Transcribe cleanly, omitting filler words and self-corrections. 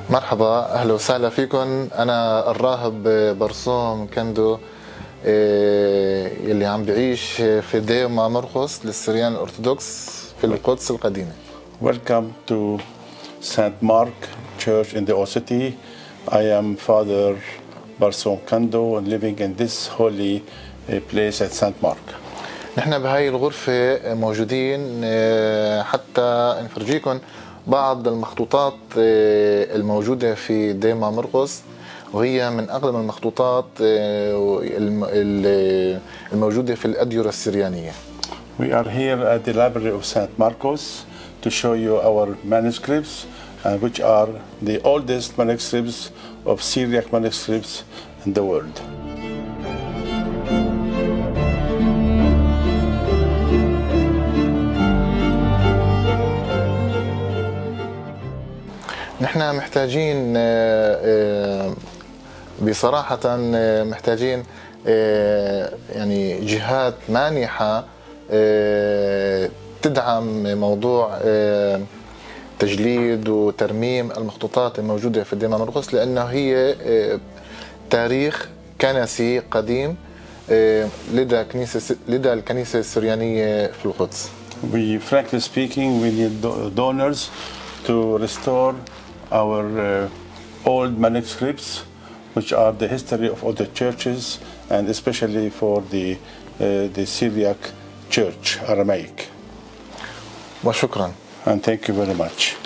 مرحبا، أهلا وسهلا فيكم. أنا الراهب برسوم كندو يلي عم بعيش في ديوما مرقس للسريان الأرثوذكس في القدس القديمة. Welcome to St. Mark Church in the Old City. I am Father Barsom Kando and living in this holy place at St. Mark. نحن بهاي الغرفة موجودين حتى نفرجيكم بعض المخطوطات الموجودة في ديما مرقس، وهي من أقدم المخطوطات الموجودة في الأديرة السريانية. We are here at the library of St. Marcos to show you our manuscripts, which are the oldest manuscripts of Syriac manuscripts in the world. نحن محتاجين بصراحة محتاجين يعني جهات مانحة تدعم موضوع تجليد وترميم المخطوطات الموجودة في ديما مرقس، لأنه هي تاريخ كنسي قديم لدى الكنيسة السريانية في القدس. Frankly speaking, we need donors to restore our old manuscripts, which are the history of all the churches, and especially for the Syriac Church, Aramaic. وشكرا. And thank you very much.